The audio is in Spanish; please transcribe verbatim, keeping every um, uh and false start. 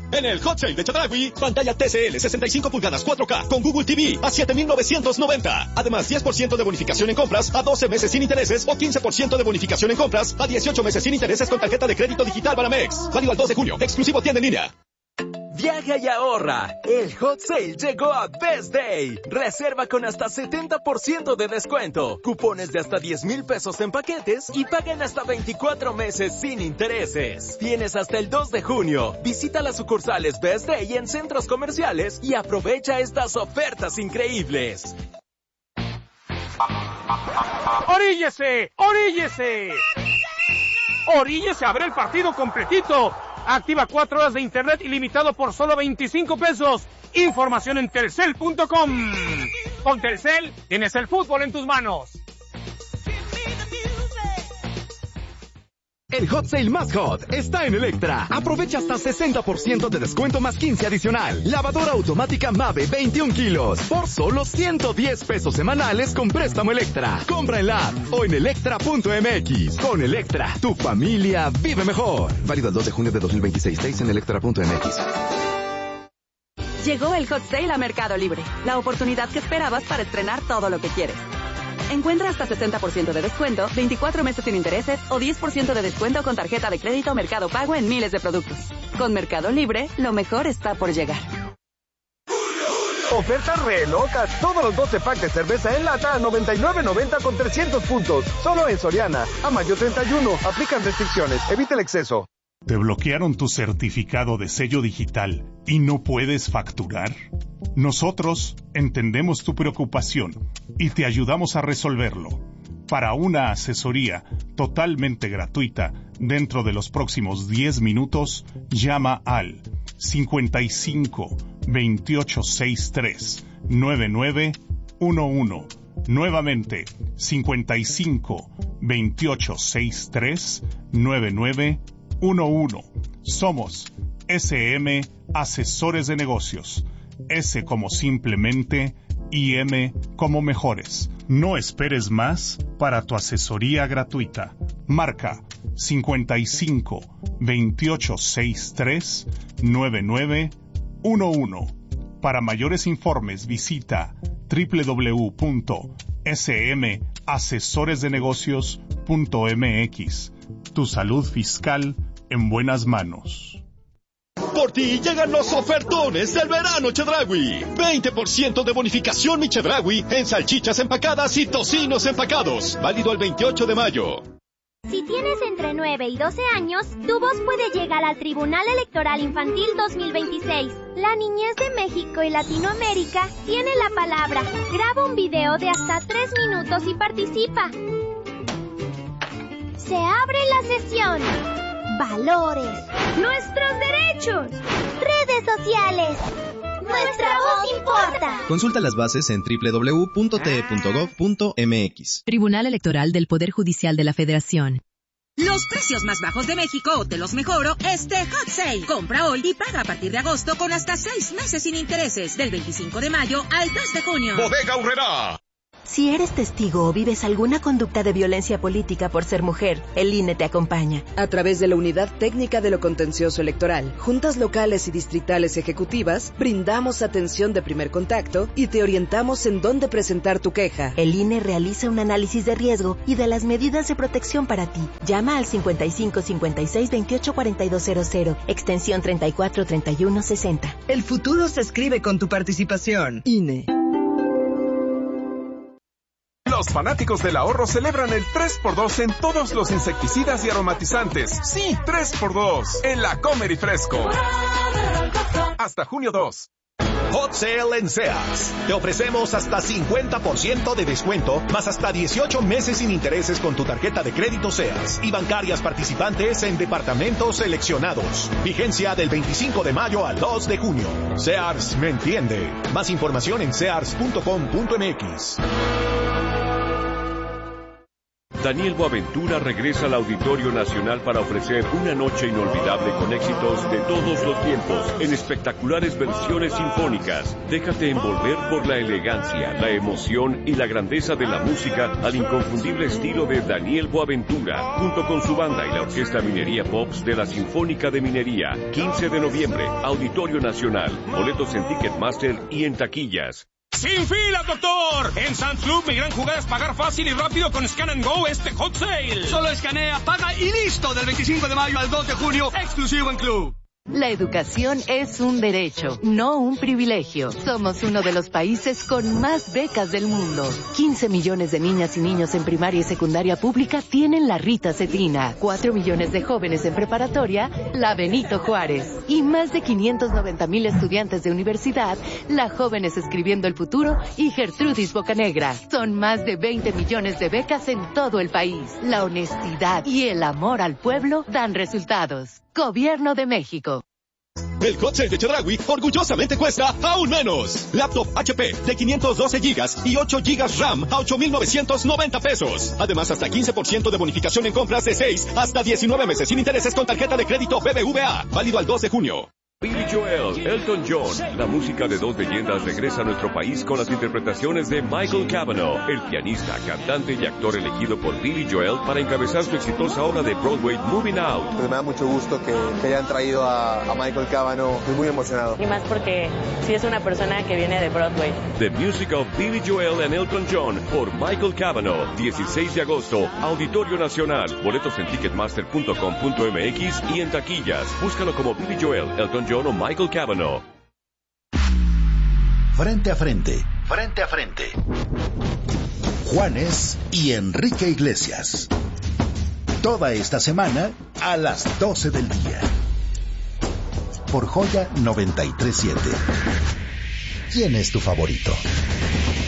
En el Hot Sale de Chedraui, pantalla T C L sesenta y cinco pulgadas cuatro K con Google T V a siete mil novecientos noventa. Además, diez por ciento de bonificación en compras a doce meses sin intereses o quince por ciento de bonificación en compras a dieciocho meses sin intereses con tarjeta de crédito digital Banamex. Válido al dos de junio. Exclusivo tienda en línea. Viaja y ahorra. El Hot Sale llegó a Best Day. Reserva con hasta setenta por ciento de descuento. Cupones de hasta diez mil pesos en paquetes y pagan hasta veinticuatro meses sin intereses. Tienes hasta el dos de junio. Visita las sucursales Best Day en centros comerciales y aprovecha estas ofertas increíbles. ¡Oríllese! ¡Oríllese! ¡Oríllese! ¡Abre el partido completito! Activa cuatro horas de internet ilimitado por solo veinticinco pesos. Información en telcel punto com. Con Telcel tienes el fútbol en tus manos. El Hot Sale más hot está en Electra. Aprovecha hasta sesenta por ciento de descuento más quince adicional. Lavadora automática Mave veintiún kilos por solo ciento diez pesos semanales con préstamo Electra. Compra en la app o en electra punto m x. Con Electra, tu familia vive mejor. Válido el dos de junio de dos mil veintiséis. Seis en electra punto m x. Llegó el Hot Sale a Mercado Libre. La oportunidad que esperabas para estrenar todo lo que quieres. Encuentra hasta sesenta por ciento de descuento, veinticuatro meses sin intereses o diez por ciento de descuento con tarjeta de crédito Mercado Pago en miles de productos. Con Mercado Libre, lo mejor está por llegar. Ofertas re locas. Todos los doce packs de cerveza en lata a noventa y nueve noventa con trescientos puntos. Solo en Soriana. A mayo treinta y uno. Aplican restricciones. Evita el exceso. ¿Te bloquearon tu certificado de sello digital y no puedes facturar? Nosotros entendemos tu preocupación y te ayudamos a resolverlo. Para una asesoría totalmente gratuita dentro de los próximos diez minutos, llama al cincuenta y cinco, veintiocho sesenta y tres, noventa y nueve once. Nuevamente, cincuenta y cinco, veintiocho sesenta y tres, noventa y nueve once. Somos S M Asesores de Negocios. S como simplemente y M como mejores. No esperes más para tu asesoría gratuita. Marca cincuenta y cinco, veintiocho sesenta y tres, noventa y nueve once. Para mayores informes visita doble u doble u doble u punto s m asesores de negocios punto m x. Tu salud fiscal en buenas manos. Por ti llegan los ofertones del verano Chedraui. veinte por ciento de bonificación mi Chedraui en salchichas empacadas y tocinos empacados. Válido el veintiocho de mayo. Si tienes entre nueve y doce años, tu voz puede llegar al Tribunal Electoral Infantil dos mil veintiséis. La niñez de México y Latinoamérica tiene la palabra. Graba un video de hasta tres minutos y participa. Se abre la sesión. Valores. Nuestros derechos. Redes sociales. Nuestra voz importa. Consulta las bases en doble u doble u doble u punto t e punto gov punto m x. Tribunal Electoral del Poder Judicial de la Federación. Los precios más bajos de México te los mejoro este Hot Sale. Compra hoy y paga a partir de agosto con hasta seis meses sin intereses. Del veinticinco de mayo al dos de junio. Bodega Aurrerá. Si eres testigo o vives alguna conducta de violencia política por ser mujer, el I N E te acompaña. A través de la Unidad Técnica de lo Contencioso Electoral, juntas locales y distritales ejecutivas, brindamos atención de primer contacto y te orientamos en dónde presentar tu queja. El I N E realiza un análisis de riesgo y de las medidas de protección para ti. Llama al cincuenta y cinco, cincuenta y seis, veintiocho, cuarenta y dos cero cero, extensión treinta y cuatro, treinta y uno, sesenta. El futuro se escribe con tu participación. I N E. Los fanáticos del ahorro celebran el tres por dos en todos los insecticidas y aromatizantes. Sí, tres por dos en la Comer y Fresco. Hasta junio dos. Hot Sale en Sears. Te ofrecemos hasta cincuenta por ciento de descuento, más hasta dieciocho meses sin intereses con tu tarjeta de crédito Sears y bancarias participantes en departamentos seleccionados. Vigencia del veinticinco de mayo al dos de junio. Sears me entiende. Más información en sears punto com punto m x. Daniel Boaventura regresa al Auditorio Nacional para ofrecer una noche inolvidable con éxitos de todos los tiempos en espectaculares versiones sinfónicas. Déjate envolver por la elegancia, la emoción y la grandeza de la música al inconfundible estilo de Daniel Boaventura, junto con su banda y la Orquesta Minería Pops de la Sinfónica de Minería. quince de noviembre, Auditorio Nacional. Boletos en Ticketmaster y en taquillas. ¡Sin filas, doctor! En Sam's Club, mi gran jugada es pagar fácil y rápido con Scan and Go este Hot Sale. Solo escanea, paga y listo. Del veinticinco de mayo al dos de junio, exclusivo en Club. La educación es un derecho, no un privilegio. Somos uno de los países con más becas del mundo. quince millones de niñas y niños en primaria y secundaria pública tienen la Rita Cetina. cuatro millones de jóvenes en preparatoria, la Benito Juárez. Y más de quinientos noventa mil estudiantes de universidad, la Jóvenes Escribiendo el Futuro y Gertrudis Bocanegra. Son más de veinte millones de becas en todo el país. La honestidad y el amor al pueblo dan resultados. Gobierno de México. El Hot Sale de Chedraui orgullosamente cuesta aún menos. Laptop H P de quinientos doce gigas y ocho gigas RAM a ocho mil novecientos noventa pesos. Además, hasta quince por ciento de bonificación en compras de seis hasta diecinueve meses sin intereses con tarjeta de crédito B B V A. Válido al dos de junio. Billy Joel, Elton John, la música de dos leyendas regresa a nuestro país con las interpretaciones de Michael Cavanaugh, el pianista, cantante y actor elegido por Billy Joel para encabezar su exitosa obra de Broadway Moving Out. Pues me da mucho gusto que, que hayan traído a, a Michael Cavanaugh, estoy muy emocionado. Y más porque sí es una persona que viene de Broadway. The Music of Billy Joel and Elton John por Michael Cavanaugh, dieciséis de agosto, Auditorio Nacional. Boletos en ticketmaster punto com punto m x y en taquillas. Búscalo como Billy Joel, Elton John o Michael Cavanaugh. Frente a frente. Frente a frente. Juanes y Enrique Iglesias. Toda esta semana a las doce del día. Por Joya noventa y tres punto siete. ¿Quién es tu favorito?